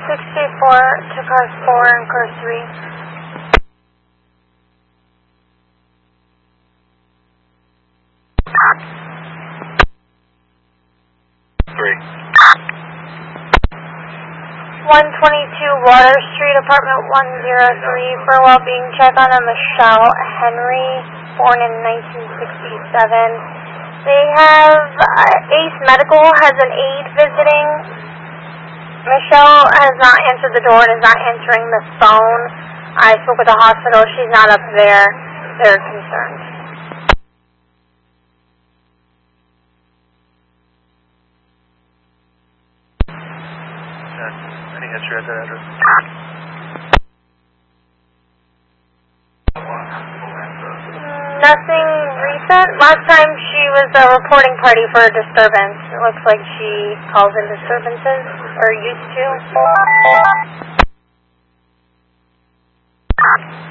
634 to car 4 and car 3. Three. 122 Water Street, apartment 103, for a well-being check on a Michelle Henry, born in 1967. They have Ace Medical has an aide visiting. Michelle has not answered the door and is not answering the phone. I spoke with the hospital. She's not up there. They're concerned. Any history at that address? Nothing recent. Last time she was a reporting party for a disturbance. It looks like she calls in disturbances, or used to.